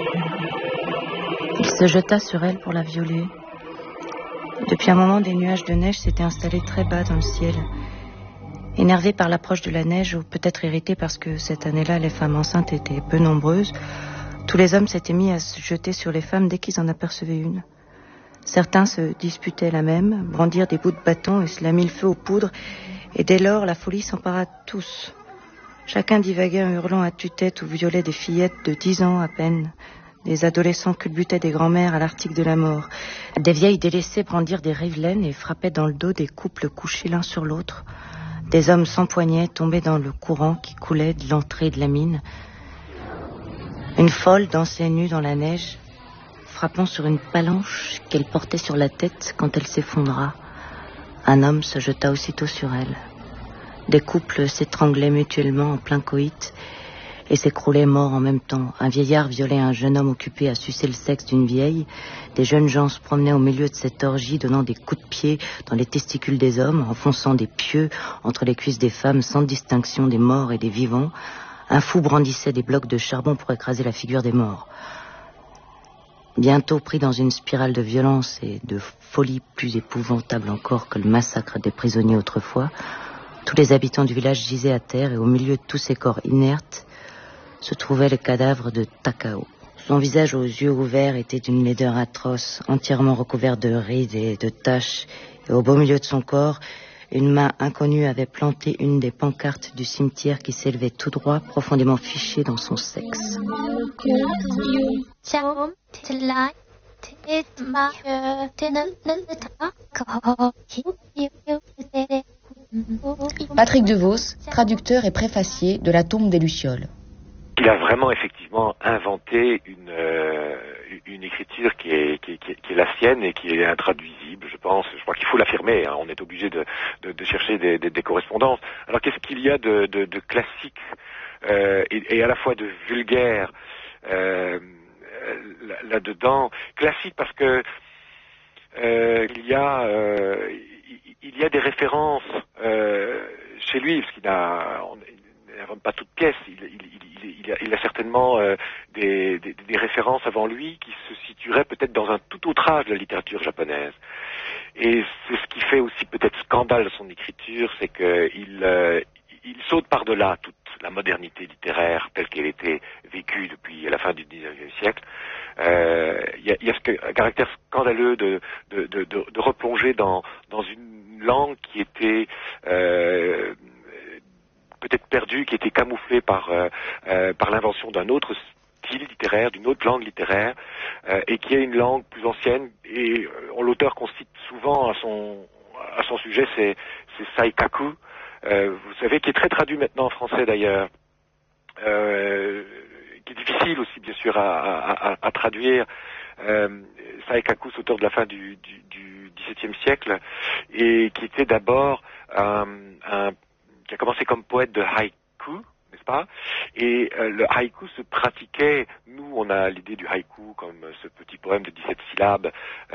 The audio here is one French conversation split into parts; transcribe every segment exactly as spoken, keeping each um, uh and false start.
Il se jeta sur elle pour la violer. Depuis un moment, des nuages de neige s'étaient installés très bas dans le ciel. Énervés par l'approche de la neige, ou peut-être irrités parce que cette année-là, les femmes enceintes étaient peu nombreuses, tous les hommes s'étaient mis à se jeter sur les femmes dès qu'ils en apercevaient une. Certains se disputaient la même, brandirent des bouts de bâton et se la mit le feu aux poudres, et dès lors, la folie s'empara de tous. Chacun divaguait en hurlant à tue-tête ou violait des fillettes de dix ans à peine. Des adolescents culbutaient des grands-mères à l'article de la mort. Des vieilles délaissées brandirent des rivelaines et frappaient dans le dos des couples couchés l'un sur l'autre. Des hommes s'empoignaient, tombaient dans le courant qui coulait de l'entrée de la mine. Une folle dansait nue dans la neige, frappant sur une palanche qu'elle portait sur la tête quand elle s'effondra. Un homme se jeta aussitôt sur elle. Des couples s'étranglaient mutuellement en plein coït et s'écroulaient morts en même temps. Un vieillard violait un jeune homme occupé à sucer le sexe d'une vieille. Des jeunes gens se promenaient au milieu de cette orgie, donnant des coups de pied dans les testicules des hommes, enfonçant des pieux entre les cuisses des femmes sans distinction des morts et des vivants. Un fou brandissait des blocs de charbon pour écraser la figure des morts. Bientôt pris dans une spirale de violence et de folie plus épouvantable encore que le massacre des prisonniers autrefois, tous les habitants du village gisaient à terre et au milieu de tous ces corps inertes se trouvait le cadavre de Takao. Son visage aux yeux ouverts était d'une laideur atroce, entièrement recouvert de rides et de taches, et au beau milieu de son corps, une main inconnue avait planté une des pancartes du cimetière qui s'élevait tout droit, profondément fichée dans son sexe. Patrick Devos, traducteur et préfacier de La tombe des Lucioles. Il a vraiment effectivement inventé une, euh, une écriture qui est, qui, est, qui, est, qui est la sienne et qui est intraduisible, je pense. Je crois qu'il faut l'affirmer, hein. On est obligé de, de, de chercher des, des, des correspondances. Alors qu'est-ce qu'il y a de, de, de classique euh, et, et à la fois de vulgaire euh, là-dedans? Classique parce que euh, il y a euh, il y a des références euh, chez lui, parce qu'il a on, il n'invente pas toute pièce, il, il, il, il, a, il a certainement euh, des, des, des références avant lui qui se situeraient peut-être dans un tout autre âge de la littérature japonaise. Et c'est ce qui fait aussi peut-être scandale de son écriture, c'est qu'il euh, il saute par-delà toute la modernité littéraire telle qu'elle était vécue depuis la fin du dix-neuvième siècle. Euh, il y a, y a ce caractère scandaleux de, de, de, de, de replonger dans, dans une langue qui était euh, peut-être perdue, qui était camouflée par, euh, euh, par l'invention d'un autre style littéraire, d'une autre langue littéraire, euh, et qui est une langue plus ancienne. Et euh, l'auteur qu'on cite souvent à son, à son sujet, c'est, c'est Saikaku, euh, vous savez, qui est très traduit maintenant en français d'ailleurs, euh, qui est difficile aussi bien sûr à, à, à traduire. Euh, Saikaku, c'est auteur de la fin du, du, du dix-septième siècle, et qui était d'abord un, un qui a commencé comme poète de haïku, n'est-ce pas? Et euh, le haïku se pratiquait, nous on a l'idée du haïku comme ce petit poème de dix-sept syllabes,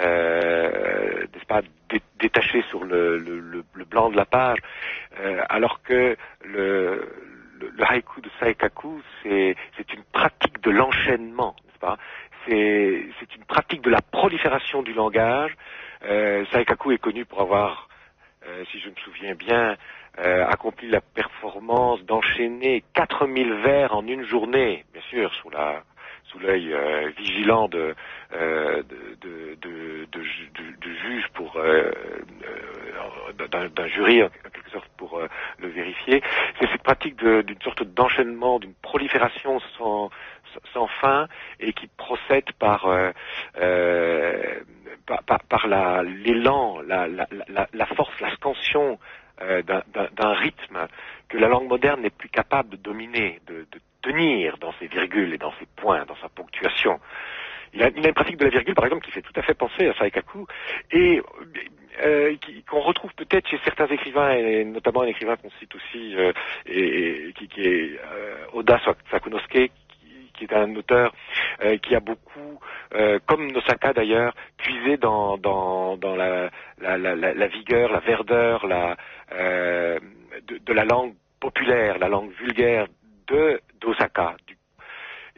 euh, n'est-ce pas, dé- détaché sur le, le, le, le blanc de la page, euh, alors que le, le, le haïku de Saikaku, c'est, c'est une pratique de l'enchaînement, n'est-ce pas? C'est, c'est une pratique de la prolifération du langage. Euh, Saikaku est connu pour avoir, euh, si je me souviens bien, Euh, accompli la performance d'enchaîner quatre mille vers en une journée, bien sûr, sous la sous l'œil euh, vigilant de, euh, de, de, de, de, de, de juge pour euh, euh, d'un, d'un jury en quelque sorte pour euh, le vérifier. C'est cette pratique de, d'une sorte d'enchaînement, d'une prolifération sans, sans fin, et qui procède par euh, euh, par, par, par la, l'élan, la, la, la, la force, la scansion Euh, d'un, d'un, d'un rythme que la langue moderne n'est plus capable de dominer, de, de tenir dans ses virgules et dans ses points, dans sa ponctuation. Il a, il a une pratique de la virgule, par exemple, qui fait tout à fait penser à Saikaku, et euh, qui, qu'on retrouve peut-être chez certains écrivains, et notamment un écrivain qu'on cite aussi, euh, et, et qui, qui est euh, Oda Sakunosuke, qui est un auteur euh, qui a beaucoup, euh, comme Nosaka d'ailleurs, puisé dans, dans, dans la, la, la, la vigueur, la verdeur, la, euh, de, de la langue populaire, la langue vulgaire de d'Osaka.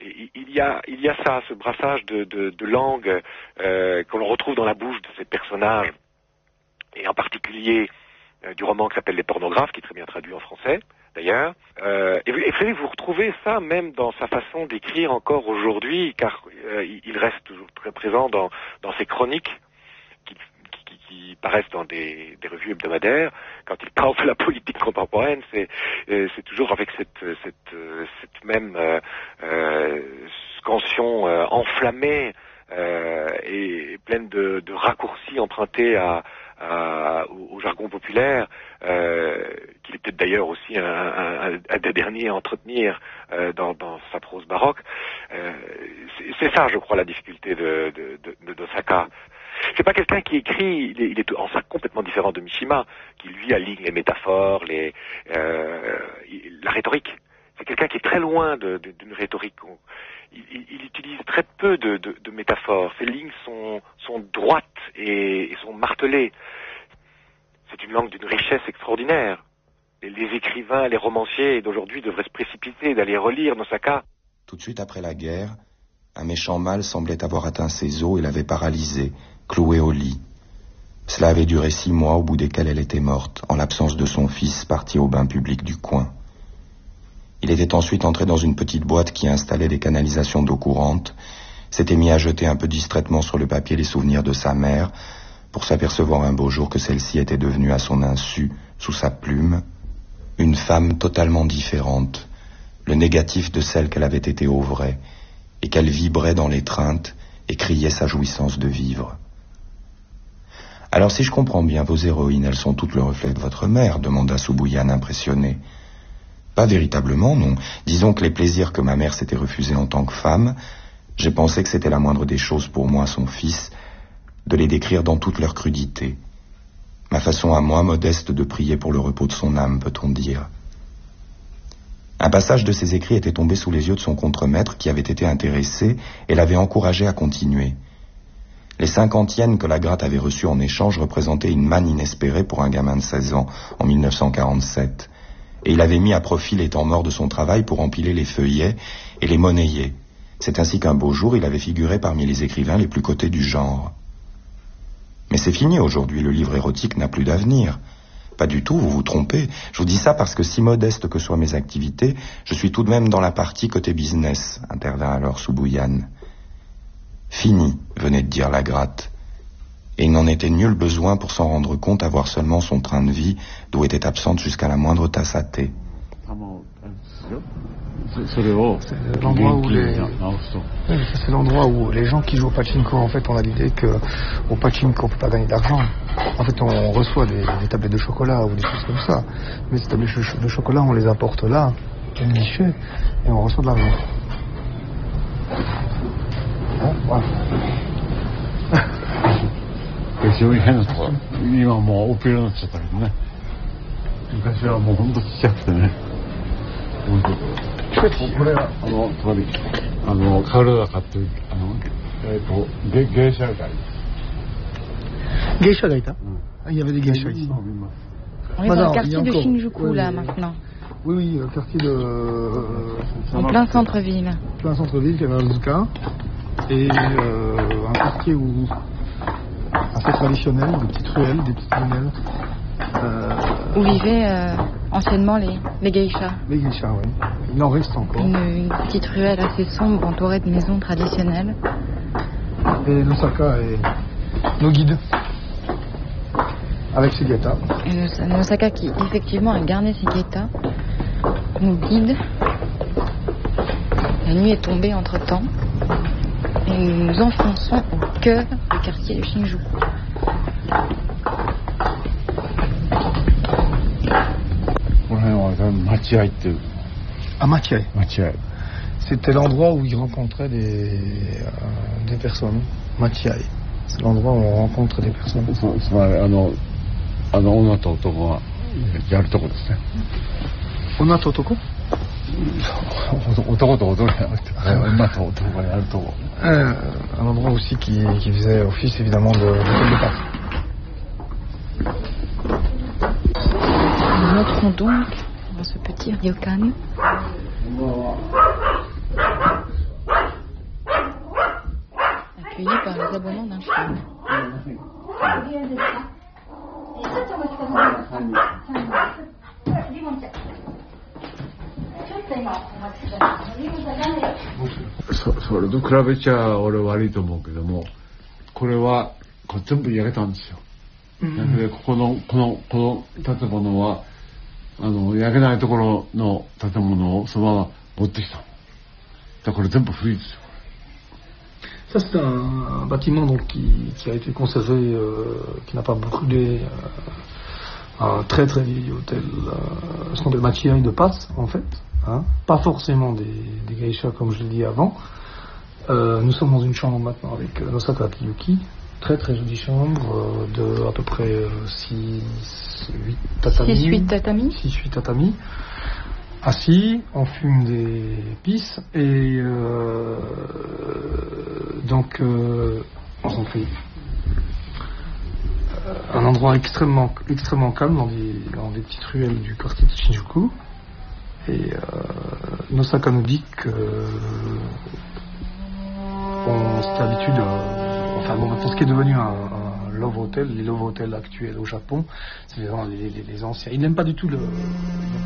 Et il y a, il y a ça, ce brassage de, de, de langues euh, que l'on retrouve dans la bouche de ces personnages, et en particulier euh, du roman qui s'appelle Les Pornographes, qui est très bien traduit en français, d'ailleurs. Euh, et, et vous, vous retrouvez ça même dans sa façon d'écrire encore aujourd'hui, car euh, il reste toujours très présent dans, dans ses chroniques, qui, qui, qui paraissent dans des, des revues hebdomadaires. Quand il parle de la politique contemporaine, c'est, c'est toujours avec cette, cette, cette même euh, euh, scansion euh, enflammée euh, et pleine de, de raccourcis empruntés à, à, au, au jargon populaire, euh, qu'il est peut-être d'ailleurs aussi un, un, un des derniers à entretenir euh, dans, dans sa prose baroque. Euh, c'est, c'est ça, je crois, la difficulté de, de, de, de Nosaka. C'est pas quelqu'un qui écrit, il est, il est en ça complètement différent de Mishima, qui lui aligne les métaphores, les, euh, la rhétorique. C'est quelqu'un qui est très loin de, de, d'une rhétorique. Il, il, il utilise très peu de, de, de métaphores. Ses lignes sont, sont droites et, et sont martelées. C'est une langue d'une richesse extraordinaire. Les, les écrivains, les romanciers d'aujourd'hui devraient se précipiter d'aller relire Nosaka. Tout de suite après la guerre, un méchant mal semblait avoir atteint ses os et l'avait paralysée, clouée au lit. Cela avait duré six mois, au bout desquels elle était morte, en l'absence de son fils parti au bain public du coin. Il était ensuite entré dans une petite boîte qui installait des canalisations d'eau courante, s'était mis à jeter un peu distraitement sur le papier les souvenirs de sa mère, pour s'apercevoir un beau jour que celle-ci était devenue à son insu, sous sa plume, une femme totalement différente, le négatif de celle qu'elle avait été au vrai, et qu'elle vibrait dans l'étreinte et criait sa jouissance de vivre. Alors si je comprends bien, vos héroïnes, elles sont toutes le reflet de votre mère, demanda Subuyane impressionné. Pas véritablement, non. Disons que les plaisirs que ma mère s'était refusés en tant que femme, j'ai pensé que c'était la moindre des choses pour moi, son fils, de les décrire dans toute leur crudité. Ma façon à moi, modeste, de prier pour le repos de son âme, peut-on dire. Un passage de ses écrits était tombé sous les yeux de son contremaître qui avait été intéressé et l'avait encouragé à continuer. Les cinquante yens que la Gratte avait reçus en échange représentaient une manne inespérée pour un gamin de seize ans, en mille neuf cent quarante-sept. Et il avait mis à profit les temps morts de son travail pour empiler les feuillets et les monnayer. C'est ainsi qu'un beau jour, il avait figuré parmi les écrivains les plus cotés du genre. Mais c'est fini aujourd'hui, le livre érotique n'a plus d'avenir. Pas du tout, vous vous trompez. Je vous dis ça parce que si modeste que soient mes activités, je suis tout de même dans la partie côté business, intervint alors Subuyane. Fini, venait de dire la Gratte. Et il n'en était nul besoin pour s'en rendre compte à voir seulement son train de vie, d'où était absente jusqu'à la moindre tasse à thé. C'est l'endroit où les... Oui, c'est l'endroit où les gens qui jouent au pachinko, en fait, on a l'idée qu'au pachinko, on ne peut pas gagner d'argent. En fait, on reçoit des, des tablettes de chocolat ou des choses comme ça. Mais ces tablettes de chocolat, on les apporte là, au guichet, et on reçoit de l'argent. Bon, voilà. 非常に変なところ、今もうオペラになっちゃったけどね、昔はもうほんとちっちゃくてね、ほんとこれはあの隣あのカルが買ってるあのえっ、ー、と芸芸者街芸者がいた、うん、il y avait des geishas ici. On est dans le quartier de Shinjuku là maintenant. Oui, oui, le quartier de euh, en plein centre-ville. Plein centre-ville, Kanazuka, et euh, un quartier où assez traditionnel, des petites ruelles, des petites ruelles. Euh, Où vivaient euh, anciennement les, les geishas. Les geishas, oui. Il en reste encore. Une, une petite ruelle assez sombre entourée de maisons traditionnelles. Et Nosaka est nos guides. Avec Sugeta. Et Nosaka qui effectivement a garni Sugeta nous guide. La nuit est tombée entre temps. Et nous nous enfonçons au cœur du quartier de Shinjuku. À Machiai. C'était l'endroit où ils rencontraient des, euh, des personnes. Machiai. C'est l'endroit où on rencontre des personnes. Ona Totoko? Euh, un endroit aussi qui, qui faisait office évidemment de, de départ. Nous entrons donc dans ce petit ryokan. accueillis par les abonnants d'un film. そ, それと比べちゃ俺悪いと思うけども、これはこれ全部焼けたんですよ。うん、でここのこのこの建物はあの焼けないところの建物をそのまま持ってきた。だからこれ全部古いですよ。 Ça c'est un bâtiment donc qui, qui a été conservé, euh, qui n'a pas brûlé, euh, un très très vieil hôtel. Euh, ce sont des machiai de passe en fait, hein, pas forcément des, des geishas comme je l'ai dit avant. Euh, nous sommes dans une chambre maintenant avec euh, Nosaka Akiyuki, très très jolie chambre euh, de à peu près six huit tatamis. six huit tatamis. six huit tatamis. Assis, on fume des pisses et euh, donc euh, on s'en fait euh, un endroit extrêmement extrêmement calme dans des, dans des petites ruelles du quartier de Shinjuku. Et euh, Nosaka nous dit que euh, on s'était habitué de, enfin bon, maintenant ce qui est devenu un, un love hotel, les love hotels actuels au Japon, c'est les, les, les anciens. Ils n'aiment pas du tout le